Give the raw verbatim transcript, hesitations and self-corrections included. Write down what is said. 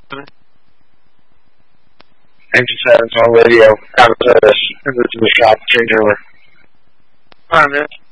Engine seven's on radio. Out of service. This is the shop. Change over. Alright, man.